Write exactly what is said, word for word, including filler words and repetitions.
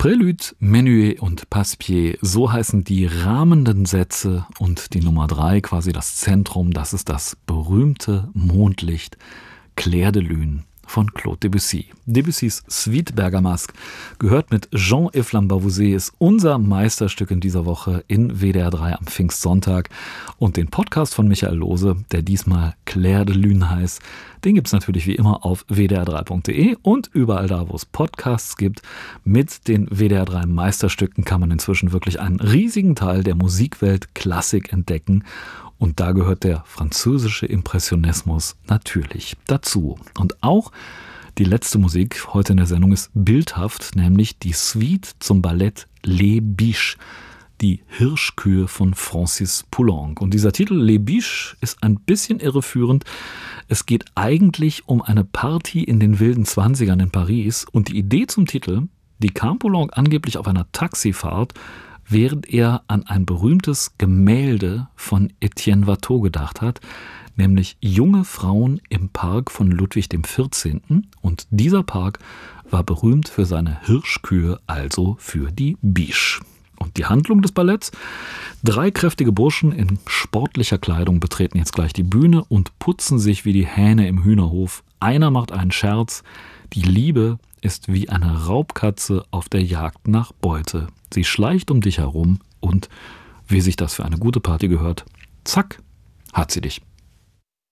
Prélude, Menuet und Passepied, so heißen die rahmenden Sätze und die Nummer drei, quasi das Zentrum, das ist das berühmte Mondlicht Clair de Lune von Claude Debussy. Debussys Suite Bergamasque gehört mit Jean-Yves Lambert-Wouzet, ist unser Meisterstück in dieser Woche in W D R drei am Pfingstsonntag. Und den Podcast von Michael Lohse, der diesmal Clair de Lune heißt, den gibt es natürlich wie immer auf w d r drei punkt d e und überall da, wo es Podcasts gibt. Mit den W D R drei Meisterstücken kann man inzwischen wirklich einen riesigen Teil der Musikwelt Klassik entdecken. Und da gehört der französische Impressionismus natürlich dazu. Und auch die letzte Musik heute in der Sendung ist bildhaft, nämlich die Suite zum Ballett Les Biches, die Hirschkühe von Francis Poulenc. Und dieser Titel Les Biches ist ein bisschen irreführend. Es geht eigentlich um eine Party in den wilden Zwanzigern in Paris. Und die Idee zum Titel, die kam Poulenc angeblich auf einer Taxifahrt, während er an ein berühmtes Gemälde von Etienne Watteau gedacht hat, nämlich junge Frauen im Park von Ludwig dem vierzehnten. Und dieser Park war berühmt für seine Hirschkühe, also für die Biches. Und die Handlung des Balletts? Drei kräftige Burschen in sportlicher Kleidung betreten jetzt gleich die Bühne und putzen sich wie die Hähne im Hühnerhof. Einer macht einen Scherz. Die Liebe ist wie eine Raubkatze auf der Jagd nach Beute. Sie schleicht um dich herum und, wie sich das für eine gute Party gehört, zack, hat sie dich.